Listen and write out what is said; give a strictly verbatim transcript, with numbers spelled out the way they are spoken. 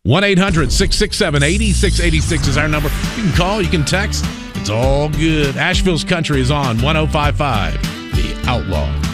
one eight hundred six six seven eight six eight six is our number. You can call, you can text. It's all good. Asheville's Country is on one oh five point five The Outlaw.